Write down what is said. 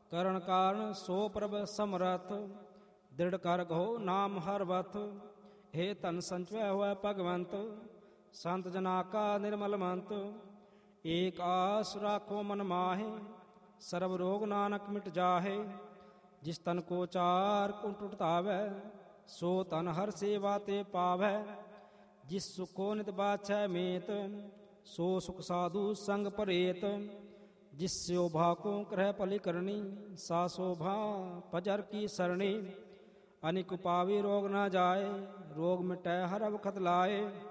ਕਰਨ ਕਾਰਨ ਸੋ ਪ੍ਰਭ ਸਮਰਥ, ਦ੍ਰਿੜ ਕਰ ਕਹੋ ਨਾਮ ਹਰ ਵਥ। ਹੇ ਧਨ ਸੰਚੈ ਹੋਇ ਭਗਵੰਤ, ਸੰਤ ਜਨਾ ਕਾ ਨਿਰਮਲ ਮੰਤ। ਏਕ ਆਸ ਰਾਖੋ ਮਨ ਮਾਹੇ, ਸਰਬ ਰੋਗ ਨਾਨਕ ਮਿਟ ਜਾਹੇ। ਜਿਸ ਤਨ ਕੋ ਚਾਰ ਕੁੰਟ ਉਠਾਵੈ, ਸੋ ਤਨ ਹਰ ਸੇਵਾ ਤੇ ਪਾਵੈ। ਜਿਸ ਸੁਖੋ ਨਿਤ ਬਾਛੈ ਮੇਤ, ਸੋ ਸੁਖ ਸਾਧੂ ਸੰਗ ਪਰੇਤ। ਜਿਸ शोभा को करह पलि करनी, सा शोभा पजर की सरणी। अनिक पावी रोग न जाए, रोग मिटै हर वखत लाए।